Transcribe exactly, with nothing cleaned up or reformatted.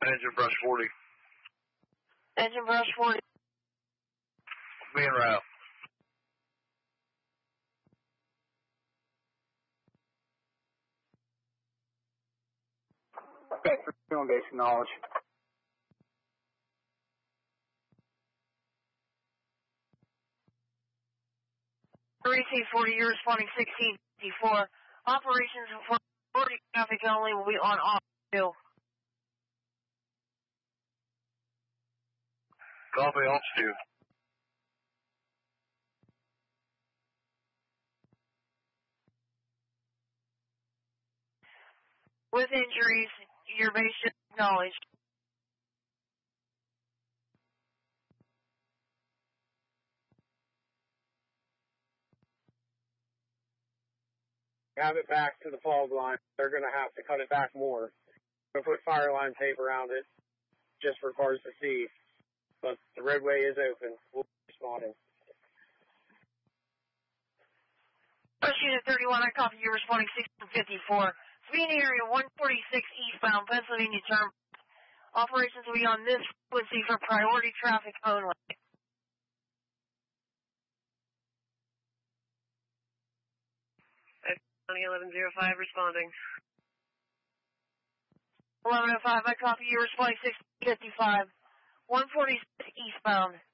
Engine brush forty. Engine brush forty. Be en route. Okay, doing basic knowledge. Receive forty, you're responding sixteen fifty-four. Operations for forty traffic only will be on off two. Copy, off two. With injuries, your base should acknowledge. Have it back to the fog line. They're going to have to cut it back more. We'll put fire line tape around it just for cars to see. But the roadway is open. We'll be responding. Push unit thirty-one, I copy you responding sixteen fifty-four. Speeding area one forty-six eastbound, Pennsylvania turn. Operations will be on this frequency for priority traffic only. eleven oh five responding. eleven oh five, I copy you responding sixteen fifty-five. one forty-six eastbound.